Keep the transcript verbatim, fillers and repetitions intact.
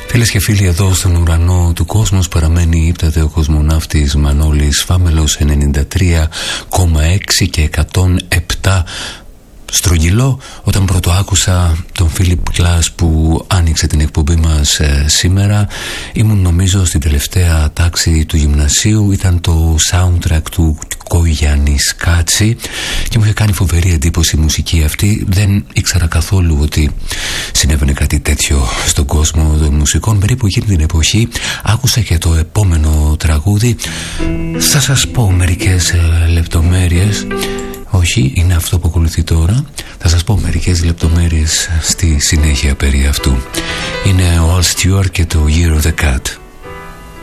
Φίλες και φίλοι, εδώ στον ουρανό του κόσμος παραμένει ύπταται ο κοσμοναύτης Μανώλης Φάμελος, ενενήντα τρία κόμμα έξι και εκατόν επτά στρογγυλό. Όταν πρώτο άκουσα τον Φίλιπ Κλάς που άνοιξε την εκπομπή μας ε, σήμερα, ήμουν νομίζω στην τελευταία τάξη του γυμνασίου. Ήταν το soundtrack του Κογιάννη Σκάτση και μου είχε κάνει φοβερή εντύπωση η μουσική αυτή. Δεν ήξερα καθόλου ότι συνέβαινε κάτι τέτοιο στον κόσμο των μουσικών. Περίπου εκείνη την εποχή άκουσα και το επόμενο τραγούδι. Θα σας πω μερικές ε, λεπτομέρειες. Όχι, είναι αυτό που ακολουθεί τώρα. Θα σας πω μερικές λεπτομέρειες στη συνέχεια περί αυτού. Είναι ο Al Stewart και το Year of the Cat.